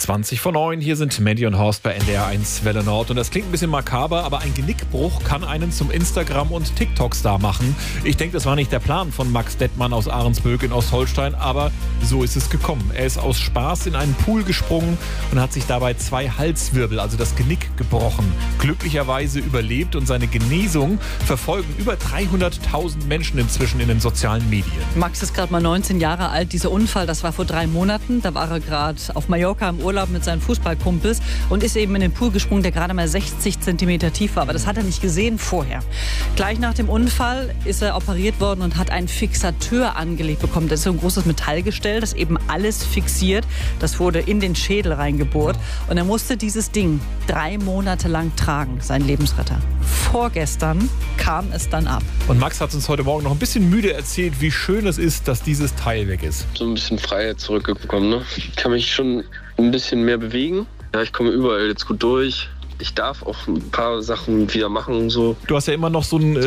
8:20 hier sind Mandy und Horst bei NDR1 Welle Nord. Und das klingt ein bisschen makaber, aber ein Genickbruch kann einen zum Instagram- und TikTok-Star machen. Ich denke, das war nicht der Plan von Max Dettmann aus Ahrensböck in Ostholstein, aber so ist es gekommen. Er ist aus Spaß in einen Pool gesprungen und hat sich dabei 2 Halswirbel, also das Genick, gebrochen. Glücklicherweise überlebt und seine Genesung verfolgen über 300.000 Menschen inzwischen in den sozialen Medien. Max ist gerade mal 19 Jahre alt. Dieser Unfall, das war vor 3 Monaten. Da war er gerade auf Mallorca im Urlaub mit seinen Fußballkumpels und ist eben in den Pool gesprungen, der gerade mal 60 Zentimeter tief war. Aber das hat er nicht gesehen vorher. Gleich nach dem Unfall ist er operiert worden und hat einen Fixateur angelegt bekommen. Das ist so ein großes Metallgestell, das eben alles fixiert. Das wurde in den Schädel reingebohrt. Und er musste dieses Ding 3 Monate lang tragen, sein Lebensretter. Vorgestern kam es dann ab. Und Max hat uns heute Morgen noch ein bisschen müde erzählt, wie schön es ist, dass dieses Teil weg ist. So ein bisschen Freiheit zurückgekommen, ne? Ich kann mich schon ein bisschen mehr bewegen. Ja, ich komme überall jetzt gut durch. Ich darf auch ein paar Sachen wieder machen und so. Du hast ja immer noch so ein,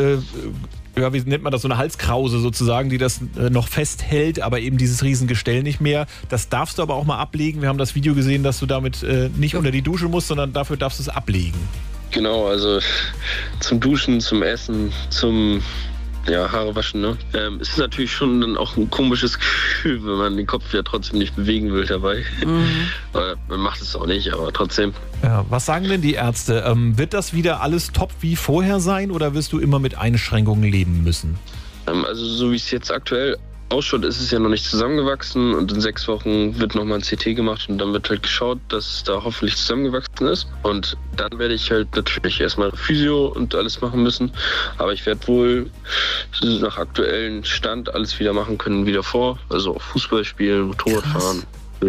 wie nennt man das, so eine Halskrause sozusagen, die das noch festhält, aber eben dieses Riesengestell nicht mehr. Das darfst du aber auch mal ablegen. Wir haben das Video gesehen, dass du damit nicht unter die Dusche musst, sondern dafür darfst du es ablegen. Genau, also zum Duschen, zum Essen, zum Haare waschen, ne? Es ist natürlich schon dann auch ein komisches Gefühl, wenn man den Kopf ja trotzdem nicht bewegen will dabei. Aber man macht es auch nicht, aber trotzdem. Ja, was sagen denn die Ärzte? Wird das wieder alles top wie vorher sein oder wirst du immer mit Einschränkungen leben müssen? Also so wie es jetzt aktuell ausschaut, ist es ja noch nicht zusammengewachsen und in 6 Wochen wird nochmal ein CT gemacht und dann wird halt geschaut, dass es da hoffentlich zusammengewachsen ist. Und dann werde ich halt natürlich erstmal Physio und alles machen müssen. Aber ich werde wohl nach aktuellem Stand alles wieder machen können wie davor. Also auch Fußball spielen, Motorrad fahren.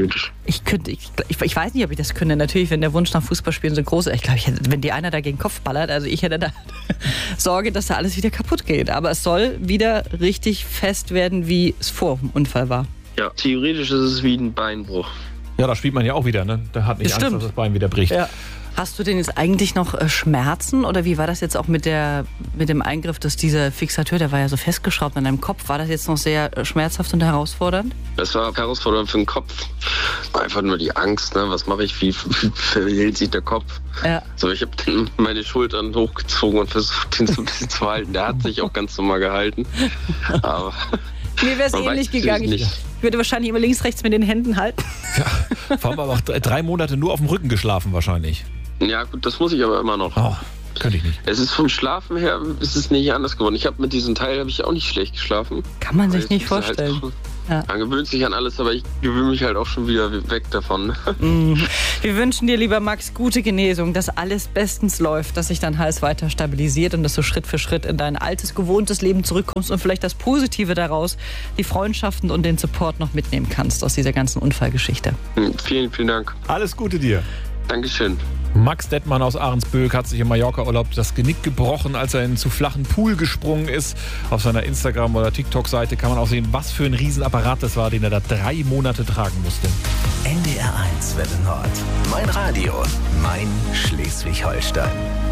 Ich weiß nicht, ob ich das könnte. Natürlich, wenn der Wunsch nach Fußballspielen so groß ist. Ich glaube, wenn dir einer da gegen den Kopf ballert, also ich hätte da Sorge, dass da alles wieder kaputt geht. Aber es soll wieder richtig fest werden, wie es vor dem Unfall war. Ja, theoretisch ist es wie ein Beinbruch. Ja, da spielt man ja auch wieder, ne? Da hat nicht Angst, dass das Bein wieder bricht. Ja. Hast du denn jetzt eigentlich noch Schmerzen oder wie war das jetzt auch mit dem Eingriff, dass dieser Fixateur, der war ja so festgeschraubt an deinem Kopf, war das jetzt noch sehr schmerzhaft und herausfordernd? Das war herausfordernd für den Kopf. Einfach nur die Angst, ne? Was mache ich, wie verhält sich der Kopf? Ja. So, ich habe meine Schultern hochgezogen und versucht, ihn so ein bisschen zu halten. Der hat sich auch ganz normal gehalten. Aber mir wäre es ähnlich gegangen. Ich würde wahrscheinlich immer links, rechts mit den Händen halten. Ja, vor allem aber auch 3 Monate nur auf dem Rücken geschlafen wahrscheinlich. Ja gut, das muss ich aber immer noch. Oh, könnte ich nicht. Es ist vom Schlafen her, ist es nicht anders geworden. Ich habe mit diesem Teil auch nicht schlecht geschlafen. Kann man sich nicht vorstellen. Halt, man gewöhnt sich an alles, aber ich gewöhne mich halt auch schon wieder weg davon. Wir wünschen dir, lieber Max, gute Genesung, dass alles bestens läuft, dass sich dein Hals weiter stabilisiert und dass du Schritt für Schritt in dein altes, gewohntes Leben zurückkommst und vielleicht das Positive daraus, die Freundschaften und den Support noch mitnehmen kannst aus dieser ganzen Unfallgeschichte. Vielen, vielen Dank. Alles Gute dir. Dankeschön. Max Dettmann aus Ahrensböck hat sich im Mallorca-Urlaub das Genick gebrochen, als er in einen zu flachen Pool gesprungen ist. Auf seiner Instagram- oder TikTok-Seite kann man auch sehen, was für ein Riesenapparat das war, den er da 3 Monate tragen musste. NDR1 Welle Nord. Mein Radio, mein Schleswig-Holstein.